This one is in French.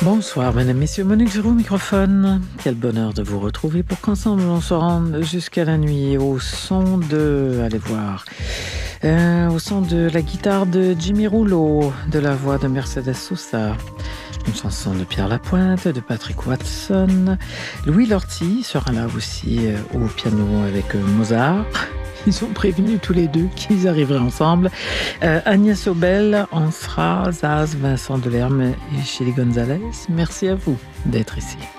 Bonsoir, mesdames, messieurs, Monique Giroux au microphone. Quel bonheur de vous retrouver pour qu'ensemble on se rende jusqu'à la nuit au son de, allez voir, au son de la guitare de Jimmy Rouleau, de la voix de Mercedes Sosa, une chanson de Pierre Lapointe, de Patrick Watson. Louis Lortie sera là aussi au piano avec Mozart. Ils ont prévenu tous les deux qu'ils arriveraient ensemble. Agnès Obel en sera, Zaz, Vincent Delerme et Chili Gonzalez. Merci à vous d'être ici.